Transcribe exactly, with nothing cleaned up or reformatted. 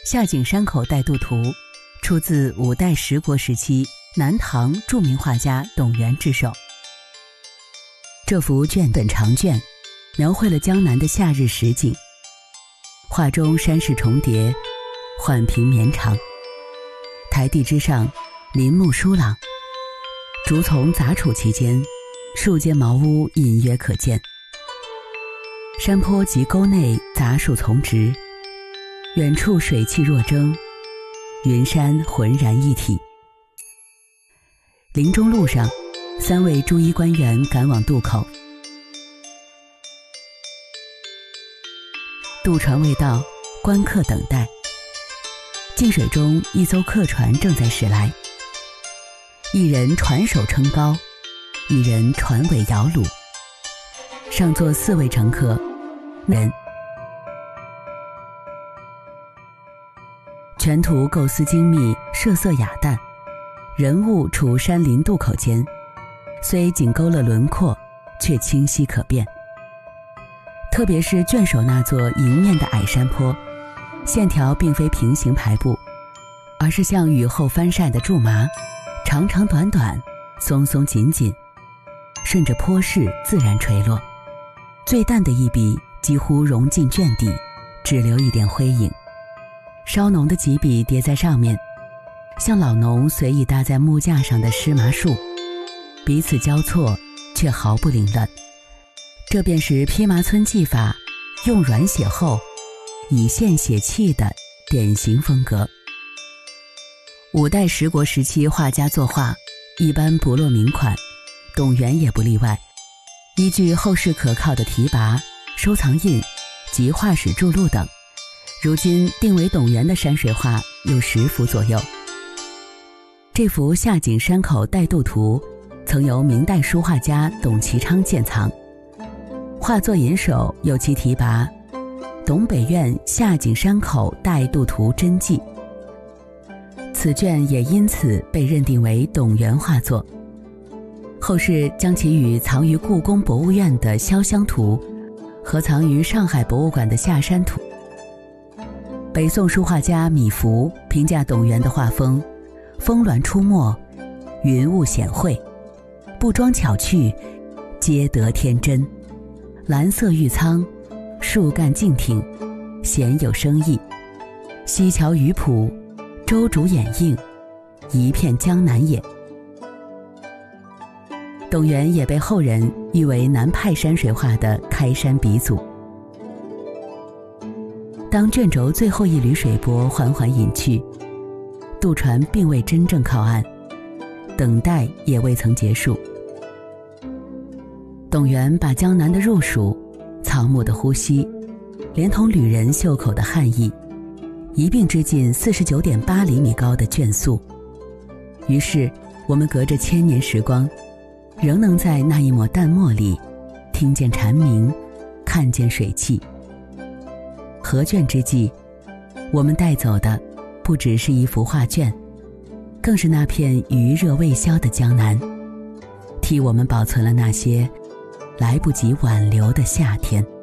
夏景山口带渡图出自五代十国时期南唐著名画家董源之手。这幅卷本长卷描绘了江南的夏日实景，画中山势重叠，缓平绵长，台地之上林木疏朗，竹丛杂处其间，树间茅屋隐约可见。山坡及沟内杂树丛植，远处水汽若蒸，云山浑然一体。林中路上，三位朱衣官员赶往渡口。渡船未到，观客等待。近水中，一艘客船正在驶来，一人船首撑高，一人船尾摇橹，上座四位乘客，人。全图构思精密，设色雅淡，人物处山林渡口间，虽仅勾勒轮廓，却清晰可辨。特别是卷首那座迎面的矮山坡，线条并非平行排布，而是像雨后翻晒的苎麻，长长短短，松松紧紧，顺着坡势自然垂落。最淡的一笔几乎融进卷底，只留一点灰影。稍浓的几笔叠在上面，像老农随意搭在木架上的湿麻树，彼此交错，却毫不凌乱。这便是披麻皴技法，用软写厚，以线写气的典型风格。五代十国时期画家作画一般不落名款，董源也不例外。依据后世可靠的题跋、收藏印及画史著录等，如今定为董源的山水画有十幅左右。这幅夏景山口带渡图曾由明代书画家董其昌鉴藏，画作引首有其题跋董北院夏景山口带渡图真迹，此卷也因此被认定为董源画作。后世将其与藏于故宫博物院的潇湘图和藏于上海博物馆的下山图。北宋书画家米芾评价董源的画风峰峦出没，云雾显晦，不装巧趣，皆得天真，蓝色玉苍，树干静挺，鲜有生意，溪桥鱼谱，舟竹掩映，一片江南也。董源也被后人誉为南派山水画的开山鼻祖。当卷轴最后一缕水波缓缓隐去，渡船并未真正靠岸，等待也未曾结束。董源把江南的入暑、草木的呼吸，连同旅人袖口的汗意，一并织进四十九点八厘米高的卷素。于是，我们隔着千年时光，仍能在那一抹淡墨里，听见蝉鸣，看见水汽。合卷之际，我们带走的不只是一幅画卷，更是那片余热未消的江南，替我们保存了那些来不及挽留的夏天。